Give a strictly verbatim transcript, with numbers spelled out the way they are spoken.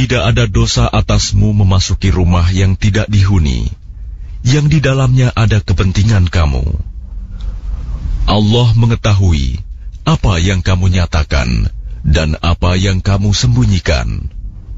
Tidak ada dosa atasmu memasuki rumah yang tidak dihuni, yang di dalamnya ada kepentingan kamu. Allah mengetahui apa yang kamu nyatakan dan apa yang kamu sembunyikan.